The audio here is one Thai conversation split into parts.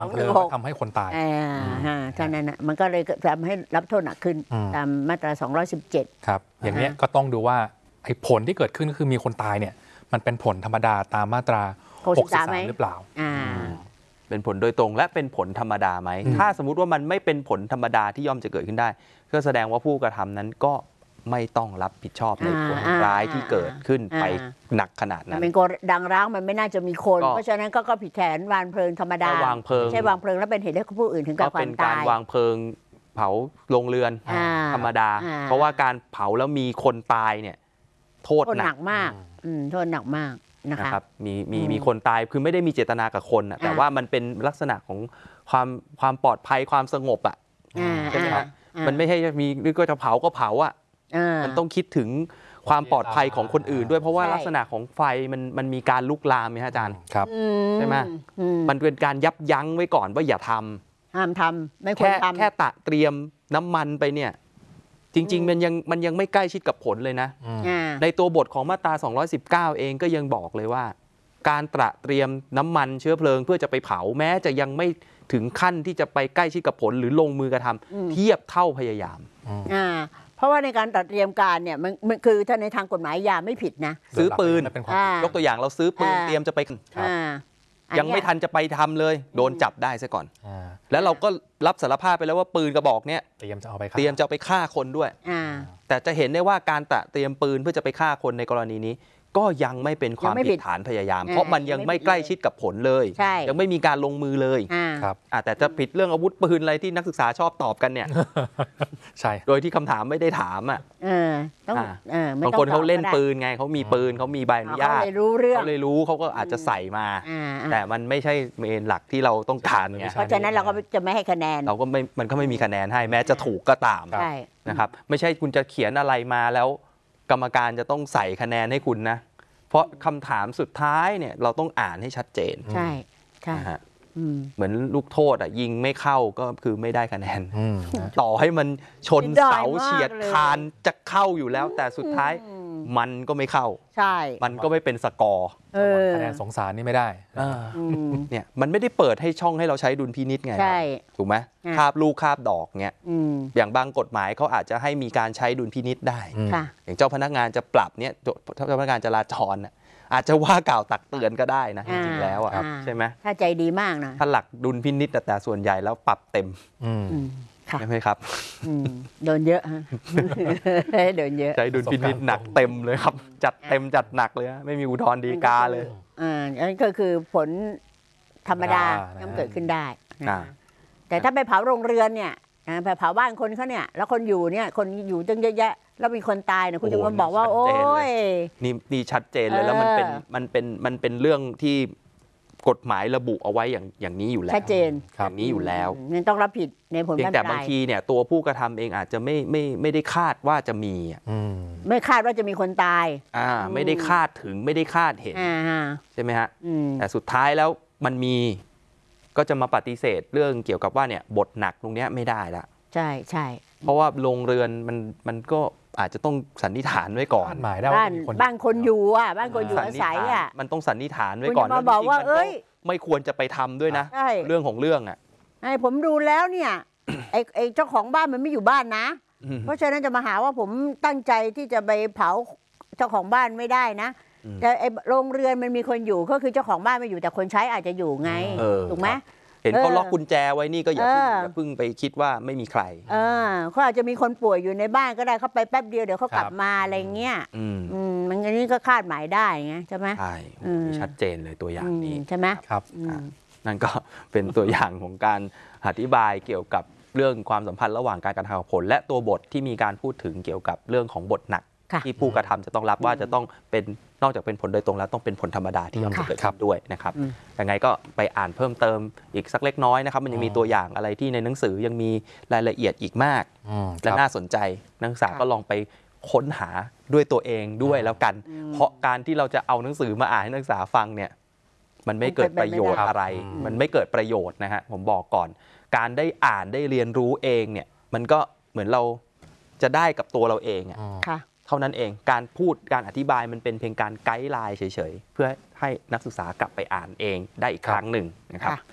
บางเพลิงทำให้คนตายเท่านั้นนะมันก็เลยทำให้รับโทษหนักขึ้นตามมาตรา217 ครับอย่างนี้ก็ต้องดูว่าไอ้ผลที่เกิดขึ้นก็คือมีคนตายเนี่ยมันเป็นผลธรรมดาตามมาตรา63หรือเปล่าเป็นผลโดยตรงและเป็นผลธรรมดาไหมถ้าสมมุติว่ามันไม่เป็นผลธรรมดาที่ย่อมจะเกิดขึ้นได้ก็แสดงว่าผู้กระทำนั้นก็ไม่ต้องรับผิดชอบในผลร้ายที่เกิดขึ้นไปหนักขนาดนั้นเป็นกดังร้างมันไม่น่าจะมีคนเพราะฉะนั้นก็ผิดแผนวางเพลิงธรรมดาวางเพลิงใช่วางเพลิงแล้วเป็นเหตุให้ผู้อื่นถึงกับความตายก็เป็นการวางเพลิงเผาโรงเรือนธรรมดาเพราะว่าการเผาแล้วมีคนตายเนี่ยโทษหนักมากโทษหนักมากนะครับมีคนตายคือไม่ได้มีเจตนากับคนแต่ว่ามันเป็นลักษณะของความปลอดภัยความสงบใช่ไหมครับมันไม่ใช่มีก็จะเผาก็เผามันต้องคิดถึงความปลอดภัยของคนอื่นด้วยเพราะว่าลักษณะของไฟมันมีการลุกลามไหมอาจารย์ครับใช่ไหมมันเป็นการยับยั้งไว้ก่อนว่าอย่าทำห้ามทำไม่ควรทำแค่ตะเตรียมน้ำมันไปเนี่ยจริงๆมันยังไม่ใกล้ชิดกับผลเลยนะในตัวบทของมาตรา219เองก็ยังบอกเลยว่าการตระเตรียมน้ำมันเชื้อเพลิงเพื่อจะไปเผาแม้จะยังไม่ถึงขั้นที่จะไปใกล้ชิดกับผลหรือลงมือกระทำเทียบเท่าพยายามเพราะว่าในการตัดเตรียมการเนี่ยมันคือถ้าในทางกฎหมายยาไม่ผิดนะซื้อปืนยกตัวอย่างเราซื้อปืนเตรียมจะไปยังไม่ทันจะไปทำเลยโดนจับได้ซะก่อนแล้วเราก็รับสารภาพไปแล้วว่าปืนกระบอกเนี้ยเตรียมจะเอาไปฆ่าคนด้วยแต่จะเห็นได้ว่าการเตรียมปืนเพื่อจะไปฆ่าคนในกรณีนี้ก็ยังไม่เป็นความผิดฐานพยายามเพราะมันยังไม่ใกล้ชิดกับผลเลยยังไม่มีการลงมือเลยครับแต่จะผิดเรื่องอาวุธปืนอะไรที่นักศึกษาชอบตอบกันเนี่ยใช่โดยที่คำถามไม่ได้ถามบางคนเขาเล่นปืนไงเขามีปืนเขามีใบอนุญาตเขาเลยรู้เขาก็อาจจะใส่มาแต่มันไม่ใช่เมนหลักที่เราต้องการไงเพราะฉะนั้นเราก็จะไม่ให้คะแนนเราก็มันก็ไม่มีคะแนนให้แม้จะถูกก็ตามนะครับไม่ใช่คุณจะเขียนอะไรมาแล้วกรรมการจะต้องใส่คะแนนให้คุณนะเพราะคำถามสุดท้ายเนี่ยเราต้องอ่านให้ชัดเจนใช่เหมือนลูกโทษยิงไม่เข้าก็คือไม่ได้คะแนนต่อให้มันชนเสาเฉียดคานจะเข้าอยู่แล้วแต่สุดท้ายมันก็ไม่เข้าใช่มันก็ไม่เป็นสกอร์คะแนนสงสารนี่ไม่ได้เนี่ยมันไม่ได้เปิดให้ช่องให้เราใช้ดุลพินิจไงถูกไหมคาบลูกคาบดอกเนี่ยอย่างบางกฎหมายเขาอาจจะให้มีการใช้ดุลพินิจได้อย่างเจ้าพนักงานจะปรับเนี่ยเจ้าพนักงานจราจรอาจจะว่ากล่าวตักเตือนก็ได้นะจริงๆแล้วใช่ไหมถ้าใจดีมากนะถ้าหลักดุลพินิจแต่ส่วนใหญ่แล้วปรับเต็มใช่ไหมครับโดนเยอะโดนเยอะใช้ดุลพินิจหนักเต็มเลยครับจัดเต็มจัดหนักเลยไม่มีอุทธรณ์ฎีกาเลยอันนี้ก็คือผลธรรมดาที่เกิดขึ้นได้แต่ถ้าไปเผาโรงเรือนเนี่ยไปเผาบ้านคนเขาเนี่ยแล้วคนอยู่เนี่ยคนอยู่ตั้งเยอะแยะแล้วมีคนตายเนี่ยคุณจะมาบอกว่าโอ้ยนี่ชัดเจนเลยแล้วมันเป็นเรื่องที่กฎหมายระบุเอาไว้อย่างนี้อยู่แล้วชัดเจนอย่างนี้อยู่แล้วนั่นต้องรับผิดในผลไม่ได้แต่บางทีเนี่ยตัวผู้กระทำเองอาจจะไม่ได้คาดว่าจะมีไม่คาดว่าจะมีคนตายไม่ได้คาดถึงไม่ได้คาดเห็นใช่ไหมฮะแต่สุดท้ายแล้วมันมีก็จะมาปฏิเสธเรื่องเกี่ยวกับว่าเนี่ยบทหนักตรงนี้ไม่ได้ละใช่ใช่เพราะว่าโรงเรือนมันก็อาจจะต้องสันนิษฐานไว้ก่อนหมายได้บ้านคนอยู่บ้านคนอยู่อาศัยมันต้องสันนิษฐานไว้ก่อนมาบอกว่าไม่ควรจะไปทำด้วยนะเรื่องของเรื่องผมดูแล้วเนี่ยไอ้เจ้าของบ้านมันไม่อยู่บ้านนะเพราะฉะนั้นจะมาหาว่าผมตั้งใจที่จะไปเผาเจ้าของบ้านไม่ได้นะแต่ไอ้โรงเรือนมันมีคนอยู่ก็คือเจ้าของบ้านไม่อยู่แต่คนใช้อาจจะอยู่ไงถูกไหมเห็นเขาล็อกกุญแจไว้นี่ก็อย่าเพิ่งไปคิดว่าไม่มีใครเขาอาจจะมีคนป่วยอยู่ในบ้านก็ได้เขาไปแป๊บเดียวเดี๋ยวเขากลับมาอะไรเงี้ยมันอันนี้ก็คาดหมายได้ไงใช่ไหมใช่ชัดเจนเลยตัวอย่างนี้ใช่ไหมครับนั่นก็เป็นตัวอย่างของการอธิบายเกี่ยวกับเรื่องความสัมพันธ์ระหว่างการกระทำกับผลและตัวบทที่มีการพูดถึงเกี่ยวกับเรื่องของบทหนักที่ผู้กระทำจะต้องรับว่าจะต้องเป็นนอกจากเป็นผลโดยตรงแล้วต้องเป็นผลธรรมดาที่ย่อมจะเกิดขึ้นด้วยนะครับยังไงก็ไปอ่านเพิ่มเติมอีกสักเล็กน้อยนะครับมันยังมีตัวอย่างอะไรที่ในหนังสือยังมีรายละเอียดอีกมากและน่าสนใจนักศึกษาก็ลองไปค้นหาด้วยตัวเองด้วยแล้วกันเพราะการที่เราจะเอาหนังสือมาอ่านให้นักศึกษาฟังเนี่ยมันไม่เกิดประโยชน์อะไรมันไม่เกิดประโยชน์นะฮะผมบอกก่อนการได้อ่านได้เรียนรู้เองเนี่ยมันก็เหมือนเราจะได้กับตัวเราเองเท่านั้นเองการพูดการอธิบายมันเป็นเพียงการไกด์ไลน์เฉยๆเพื่อให้นักศึกษากลับไปอ่านเองได้อีกครั้งหนึ่งนะครับ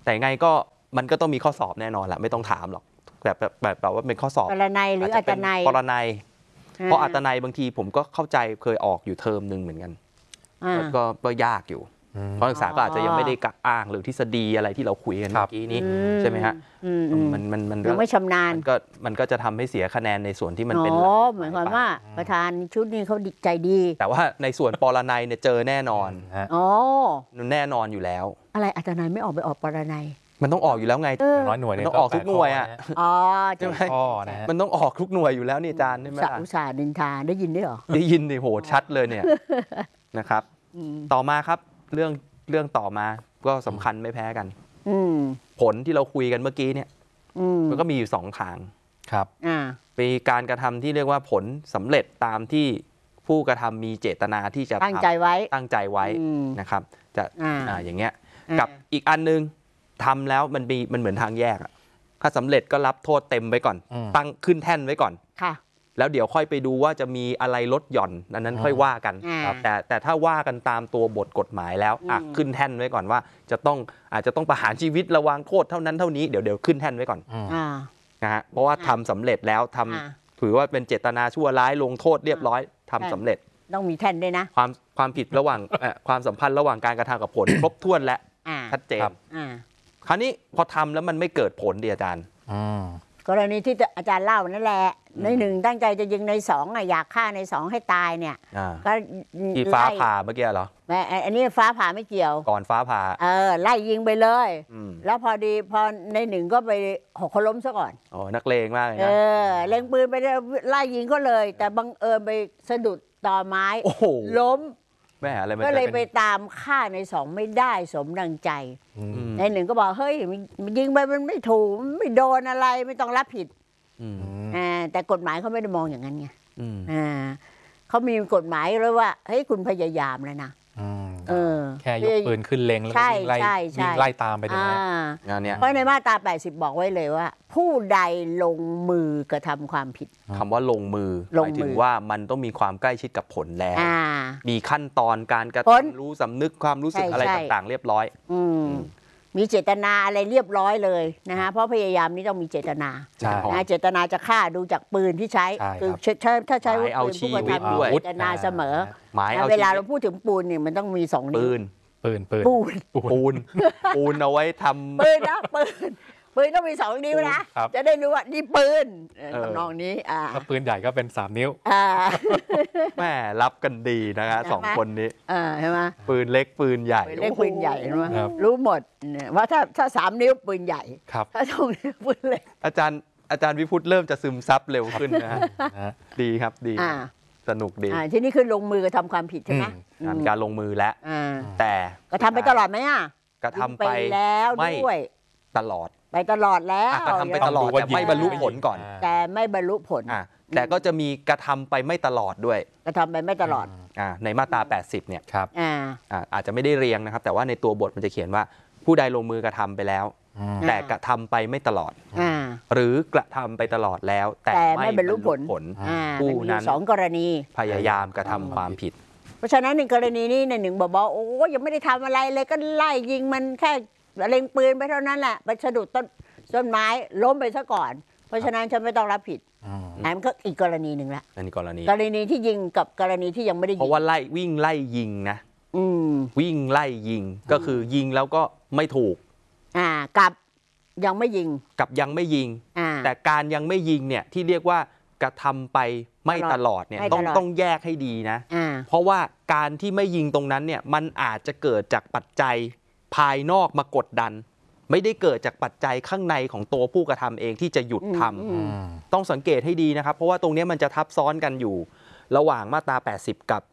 แต่ไงก็มันก็ต้องมีข้อสอบแน่นอนแหละไม่ต้องถามหรอกแบบว่าเป็นข้อสอบปรนัยหรืออัตนัยปรนัยเพราะอัตนัยบางทีผมก็เข้าใจเคยออกอยู่เทอมนึงเหมือนกันก็ยากอยู่เพราะนักศึกษาก็อาจจะยังไม่ได้กักอ้างหรือทฤษฎีอะไรที่เราคุยกันเมื่อกี้นี้ใช่ไหมฮะมันยังไม่ชำนาญมันก็จะทำให้เสียคะแนนในส่วนที่มันเป็นเหมือนความว่าประธานชุดนี้เขาใจดีแต่ว่าในส่วนปรนัยเนี่ยเจอแน่นอนแน่นอนอยู่แล้วอะไรอัตนัยไม่ออกไปออกปรนัยมันต้องออกอยู่แล้วไงน้อยหน่วยต้องออกทุกหน่วยอ่ะใช่ไหมมันต้องออกทุกหน่วยอยู่แล้วนี่อาจารย์ใช่ไหมล่ะอุตส่าห์นินทาได้ยินได้หรอได้ยินดิโหชัดเลยเนี่ยนะครับต่อมาครับเรื่องต่อมาก็สำคัญไม่แพ้กันผลที่เราคุยกันเมื่อกี้เนี่ยมันก็มีอยู่2ทางครับเป็นการกระทำที่เรียกว่าผลสำเร็จตามที่ผู้กระทำมีเจตนาที่จะตั้งใจไว้นะครับจะอย่างเงี้ยกับอีกอันนึงทำแล้วมันเหมือนทางแยกอะถ้าสำเร็จก็รับโทษเต็มไว้ก่อนตั้งขึ้นแท่นไว้ก่อนค่ะแล้วเดี๋ยวค่อยไปดูว่าจะมีอะไรลดหย่อนอันนั้นค่อยว่ากันแต่ถ้าว่ากันตามตัวบทกฎหมายแล้วขึ้นแท่นไว้ก่อนว่าอาจจะต้องประหารชีวิตระวางโทษเท่านั้นเท่านี้เดี๋ยวขึ้นแท่นไว้ก่อนนะฮะเพราะว่าทำสำเร็จแล้วถือว่าเป็นเจตนาชั่วร้ายลงโทษเรียบร้อยทำสำเร็จต้องมีแท่นด้วยนะความผิดระหว่างความสัมพันธ์ระหว่างการกระทำกับผล ครบถ้วนและชัดเจนคราวนี้พอทำแล้วมันไม่เกิดผลดิอาจารย์กรณีที่อาจารย์เล่านั่นแหละในหนึ่งตั้งใจจะยิงในสองอยากฆ่าในสองให้ตายเนี่ยก็ที่ฟ้าผ่าเมื่อกี้เหรออันนี้ฟ้าผ่าไม่เกี่ยวก่อนฟ้าผ่าไล่ยิงไปเลยแล้วพอในหนึ่งก็ไปเขาล้มซะก่อนนักเลงมากเลยนะเล็งปืนไปไล่ยิงก็เลยแต่บังเอิญไปสะดุดตอไม้ล้มก็เลยไปตามฆ่าในสองไม่ได้สมดังใจในหนึ่งก็บอกเฮ้ยยิงไปมันไม่ถูกไม่โดนอะไรไม่ต้องรับผิดแต่กฎหมายเขาไม่ได้มองอย่างนั้นไงเขามีกฎหมายเลยว่าเฮ้ยคุณพยายามแล้วนะแค่ยกปืนขึ้นเล็งแล้ววิ่งไล่ตามไปเลยนะเพราะในมาตรา80บอกไว้เลยว่าผู้ใดลงมือกระทำความผิดคำว่าลงมือหมายถึงว่ามันต้องมีความใกล้ชิดกับผลแล้วมีขั้นตอนการกระทำรู้สำนึกความรู้สึกอะไรต่างๆเรียบร้อยมีเจตนาอะไรเรียบร้อยเลยนะคะเพราะพยายามนี้ต้องมีเจตนาเจตนาจะฆ่าดูจากปืนที่ใช้คือถ้าใช้ปืนผู้กระทำมีเจตนาเสมอเวลาเราพูดถึงปืนเนี่ยมันต้องมี2นิ้วปืนเอาไว้ทำปืนนะปืนต้องมี2นิ้วนะจะได้รู้ว่านี่ปืนทำนองนี้ถ้าปืนใหญ่ก็เป็น3นิ้วแม่รับกันดีนะคะ2คนนี้ใช่ไหมปืนเล็กปืนใหญ่เล็กปืนใหญ่รู้หมดว่าถ้า3นิ้วปืนใหญ่ถ้า2นิ้วปืนเล็กอาจารย์วิพุทธเริ่มจะซึมซับเร็วขึ้นนะดีครับดีสนุกดีที่นี่คือลงมือกระทำความผิดใช่ไหมการลงมือแล้วแต่กระทำไปตลอดไหมกระทำไปแล้วด้วยตลอดไปตลอดแล้วกระทำไปตลอดแต่ไม่บรรลุผลก่อนแต่ไม่บรรลุผลแต่ก็จะมีกระทำไปไม่ตลอดด้วยกระทำไปไม่ตลอดในมาตรา80เนี่ยครับอาจจะไม่ได้เรียงนะครับแต่ว่าในตัวบทมันจะเขียนว่าผู้ใดลงมือกระทำไปแล้วแต่กระทำไปไม่ตลอดหรือกระทำไปตลอดแล้วแต่ไม่บรรลุผลผู้นั้น 2 กรณีพยายามกระทำความผิดเพราะฉะนั้นในกรณีนี้ในหนึ่งบอกโอ้ยังไม่ได้ทำอะไรเลยก็ไล่ยิงมันแค่เล็งปืนไปเท่านั้นแหละไปสะดุดต้นไม้ล้มไปซะก่อนเพราะฉะนั้นฉันไม่ต้องรับผิดมันก็อีกกรณีหนึ่งละกรณีที่ยิงกับกรณีที่ยังไม่ได้ยิงเพราะว่าวิ่งไล่ยิงนะวิ่งไล่ยิงก็คือยิงแล้วก็ไม่ถูกกับยังไม่ยิงแต่การยังไม่ยิงเนี่ยที่เรียกว่ากระทำไปไม่ตลอดเนี่ยต้องแยกให้ดีนะเพราะว่าการที่ไม่ยิงตรงนั้นเนี่ยมันอาจจะเกิดจากปัจจัยภายนอกมากดดันไม่ได้เกิดจากปัจจัยข้างในของตัวผู้กระทำเองที่จะหยุดทำต้องสังเกตให้ดีนะครับเพราะว่าตรงนี้มันจะทับซ้อนกันอยู่ระหว่างมาตรา80กับ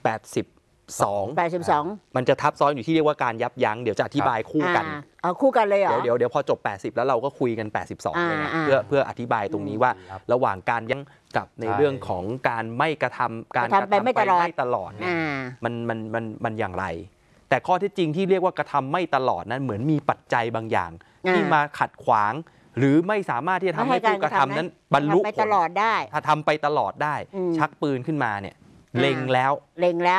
82มันจะทับซ้อนอยู่ที่เรียกว่าการยับยั้งเดี๋ยวจะอธิบายคู่กันคู่กันเลยเหรอเดี๋ยวพอจบ80แล้วเราก็คุยกัน82เลยนะเพื่ออธิบายตรงนี้ว่าระหว่างการยั้งกับในเรื่องของการไม่กระทำการกระทำไปไม่ตลอดเนี่ยมันอย่างไรแต่ข้อที่จริงที่เรียกว่ากระทำไม่ตลอดนั้นเหมือนมีปัจจัยบางอย่างที่มาขัดขวางหรือไม่สามารถที่จะทำให้ผู้กระทำนั้นบรรลุผลได้ถ้าทำไปตลอดได้ชักปืนขึ้นมาเนี่ยเล็งแล้ว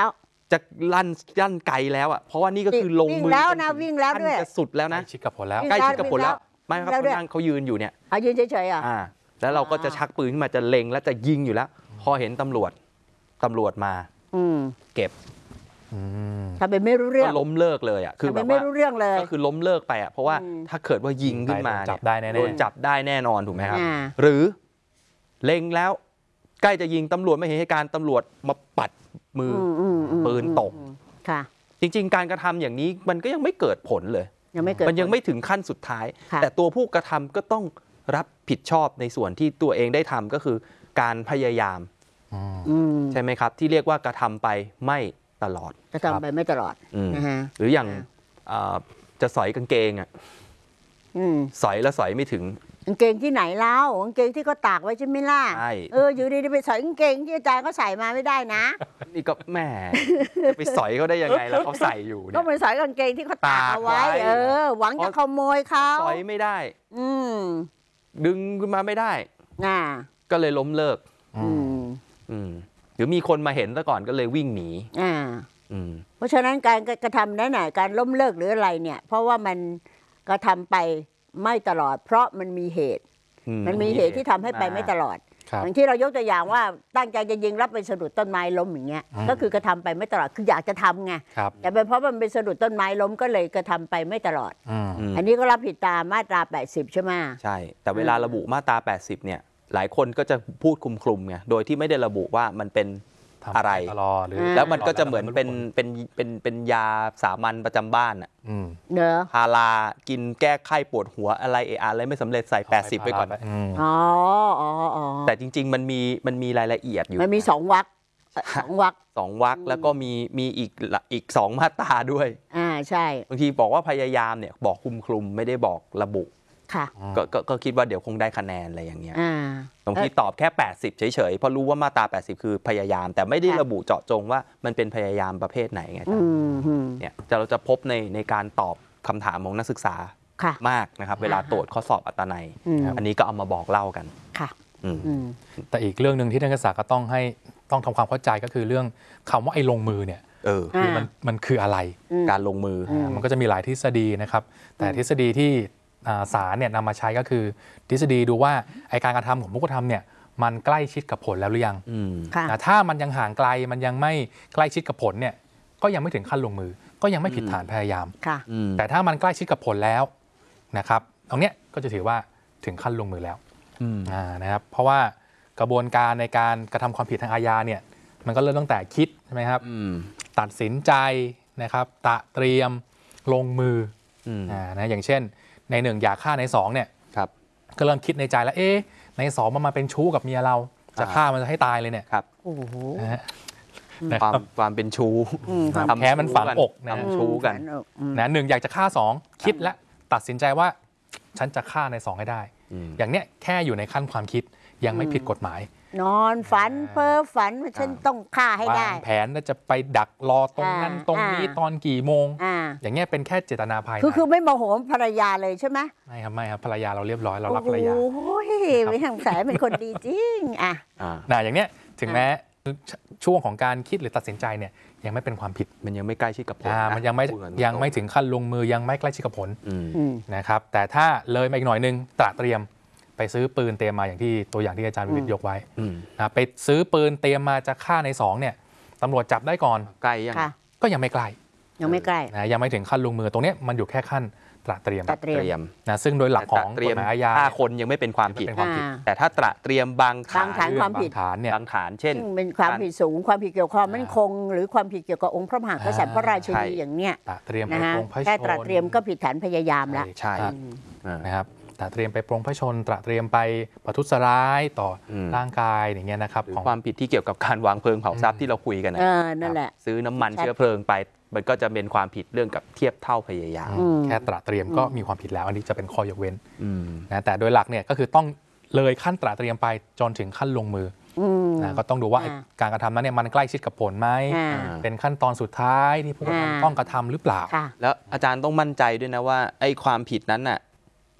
จะลั่นไกลแล้วอ่ะเพราะว่านี่ก็คือลงมือวิ่งแล้วนะวิ่งแล้วด้วยจะสุดแล้วใกล้นะชิดกับผลแล้วใกล้ชิดกับผลแล้วไม่ครับแล้วด้วยเขานั่งเขายืนอยู่เนี่ยยืนเฉยๆอ่ะแล้วเราก็จะชักปืนขึ้นมาจะเล็งแล้วจะยิงอยู่แล้ว พอเห็นตำรวจมาเก็บทำเป็นไม่รู้เรื่องก็ล้มเลิกเลยอ่ะคือทำแบเป็บนไม่ว่ารู้เรื่องเลยก็คือล้มเลิกไปอ่ะเพราะว่าถ้าเกิดว่ายิงขึ้นมาโดนจับได้แน่ๆโดนจับได้แน่นอนถูกไหมครับอ่าหรือเล็งแล้วใกล้จะยิงตำรวจไม่เห็นเหตุการณ์ตำรวจมาปัดมือปืนตกค่ะจริงๆ การกระทำอย่างนี้มันก็ยังไม่เกิดผลเลยยังไม่เกิดมันยังไม่ถึงขั้นสุดท้ายค่ะแต่ตัวผู้กระทำก็ต้องรับผิดชอบในส่วนที่ตัวเองได้ทำก็คือการพยายามใช่ไหมครับ ที่เรียกว่ากระทำไปไม่ตลอดจะทำไปไม่ตลอดนะฮะหรืออย่างจะสอยกางเกงอ่ะสอยแล้วสอยไม่ถึงกางเกงที่ไหนเล่ากางเกงที่เขาตากไว้ใช่ไหมล่ะใช่อยู่ดีๆไปใส่กางเกงที่อาจารย์เขาใส่มาไม่ได้นะนี่ก็แหมไปสอยเขาได้ยังไงแล้วเขาใส่อยู่ก็เนี่ยไปใส่กางเกงที่เขาตากเอาไว้ตากไว้หวังจะขโมยเขาสอยไม่ได้อืมดึงขึ้นมาไม่ได้อ่าก็เลยล้มเลิกอืมหรือมีคนมาเห็นซะก่อนก็เลยวิ่งหนีอ่า เพราะฉะนั้นการกระทำนั้นน่ะการล้มเลิกหรืออะไรเนี่ย เพราะว่ามันกระทำไปไม่ตลอด เพราะมันมีเหตุ มันมีเหตุที่ทำให้ไปไม่ตลอดครับอย่างที่เรายกตัวอย่างว่าตั้งใจจะยิงรับไปสะดุดต้นไม้ล้มอย่างเงี้ยก็คือกระทำไปไม่ตลอดคืออยากจะทำไงครับแต่เป็นเพราะมันเป็นสะดุดต้นไม้ล้มก็เลยกระทำไปไม่ตลอด อันนี้ก็รับผิดตามมาตรา 80 ใช่ไหมใช่ แต่เวลาระบุมาตรา 80 เนี่ย หลายคนก็จะพูดคลุมๆไง โดยที่ไม่ได้ระบุว่ามันเป็นอะไรตลอดหรือแล้วมันก็จะเหมือนเป็นยาสามัญประจำบ้านอะเนอะพารากินแก้ไข้ปวดหัวอะไรอะไรไม่สำเร็จใส่ 80 ไปก่อนอ๋อแต่จริง ๆ มันมีรายละเอียดอยู่มันมี2 วรรค2 วรรค 2 วรรคแล้วก็มีอีก 2 มาตราด้วยใช่บางทีบอกว่าพยายามเนี่ยบอกคลุมไม่ได้บอกระบุค่ะก็คิดว่าเดี๋ยวคงได้คะแนนอะไรอย่างเงี้ยอ่าบางทีตอบแค่ 80 เฉยๆ เพราะรู้ว่ามาตรา 80 คือพยายาม แต่ไม่ได้ระบุเจาะจงว่ามันเป็นพยายามประเภทไหนไงเนี่ยเราจะพบในการตอบคำถามของนักศึกษาค่ะมากนะครับเวลาตรวจข้อสอบอัตนัยอันนี้ก็เอามาบอกเล่ากันค่ะแต่อีกเรื่องหนึ่งที่นักศึกษาก็ต้องทำความเข้าใจก็คือเรื่องคำว่าไอ้ลงมือเนี่ยคือมันคืออะไรการลงมือมันก็จะมีหลายทฤษฎีนะครับแต่ทฤษฎีที่ศาลเนี่ยนำมาใช้ก็คือทฤษฎีดูว่าไอการกระทำของผู้กระทำเนี่ยมันใกล้ชิดกับผลแล้วหรือยังค่ะถ้ามันยังห่างไกลมันยังไม่ใกล้ชิดกับผลเนี่ยก็ยังไม่ถึงขั้นลงมือ ก็ยังไม่ผิดฐานพยายามค่ะแต่ถ้ามันใกล้ชิดกับผลแล้วนะครับตรงเนี้ยก็จะถือว่าถึงขั้นลงมือแล้วนะครับเพราะว่ากระบวนการในการกระทำความผิดทางอาญาเนี่ยมันก็เริ่มตั้งแต่คิดใช่ไหมครับตัดสินใจนะครับตระเตรียมลงมือนะอย่างเช่นใน1อยากฆ่าใน2เนี่ยก็เริ่มคิดในใจแล้วใน2มันมาเป็นชู้กับเมียเราจะฆ่ามันจะให้ตายเลยเนี่ยโอ้โหความเป็นชู้แพ้มันฝังอกนะทำชู้กันนะ1อยากจะฆ่า2คิดและตัดสินใจว่าฉันจะฆ่าใน2ให้ได้อย่างเนี้ยแค่อยู่ในขั้นความคิดยังไม่ผิดกฎหมายนอนฝันเพ้อฝันว่าฉันต้องฆ่าให้ได้วางแผนว่าจะไปดักรอตรงนั้นตรงนี้ตอนกี่โมงอย่างเงี้ยเป็นแค่เจตนาภายในคือไม่โมโหภรรยาเลยใช่ไหมไม่ครับภรรยาเราเรียบร้อยเรารักภรรยาโอ้ยไม่ทางสายเป็นคนดีจริงอย่างเนี้ยถึงแม้ช่วงของการคิดหรือตัดสินใจเนี่ยยังไม่เป็นความผิดมันยังไม่ใกล้ชิดกับผลมันยังไม่ถึงขั้นลงมือยังไม่ใกล้ชิดกับผลนะครับแต่ถ้าเลยมาอีกหน่อยนึงตระเตรียมไปซื้อปืนเตรียมมาอย่างที่ตัวอย่างที่อาจารย์วิวิตยกไว้นะไปซื้อปืนเตรียมมาจะฆ่าใน2เนี่ยตำรวจจับได้ก่อนใกล้ยังก็ยังไม่ใกล้นะยังไม่ถึงขั้นลงมือตรงนี้มันอยู่แค่ขั้นตระเตรียมนะซึ่งโดยหลักของกฎหมายอาญาฆ่าคนยังไม่เป็นความผิดแต่ถ้าตระเตรียมบางฐานความผิดเนี่ยบางฐานเช่นเป็นความผิดสูงความผิดเกี่ยวกับความมั่นคงหรือความผิดเกี่ยวกับองค์พระมหากษัตริย์พระราชินีอย่างเนี้ยตระเตรียมไปปรงพระชนแค่ตระเตรียมก็ผิดฐานพยายามแล้วใช่นะครับตระเตรียมไปปรงพระชนตระเตรียมไปประทุษร้ายต่อร่างกายอย่างเงี้ยนะครับของความผิดที่เกี่ยวกับการวางเพลิงเผาทรัพย์ที่เราคุยกันนั่นแหละซื้อน้ำมันเชื้อเพลิงไปมันก็จะเป็นความผิดเรื่องกับเทียบเท่าพยายามแค่ตระเตรียมก็มีความผิดแล้วอันนี้จะเป็นข้อยกเว้นนะแต่โดยหลักเนี่ยก็คือต้องเลยขั้นตระเตรียมไปจนถึงขั้นลงมือนะก็ต้องดูว่าการกระทำนั้นเนี่ยมันใกล้ชิดกับผลไหมเป็นขั้นตอนสุดท้ายที่ผู้กระทำต้องกระทำหรือเปล่าแล้วอาจารย์ต้องมั่นใจด้วยนะว่าไอ้ความผิดนั้นน่ะ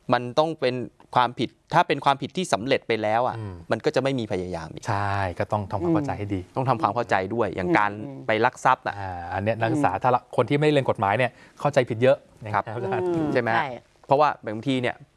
มันต้องเป็นความผิดถ้าเป็นความผิดที่สำเร็จไปแล้วอ่ะมันก็จะไม่มีพยายามอีกใช่ก็ต้องทำความเข้าใจให้ดีต้องทำความเข้าใจด้วยอย่างการไปลักทรัพย์อันนี้นักศึกษาถ้าคนที่ไม่เรียนกฎหมายเนี่ยเข้าใจผิดเยอะครับใช่ไหมเพราะว่าบางทีเนี่ย